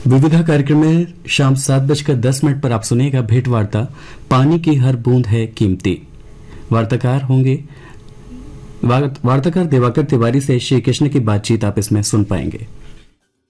विविधा कार्यक्रम में शाम 7:10 पर आप सुनिएगा भेंट वार्ता, पानी की हर बूंद है कीमती। वार्ताकार दिवाकर तिवारी से श्री कृष्ण की बातचीत आप इसमें सुन पाएंगे।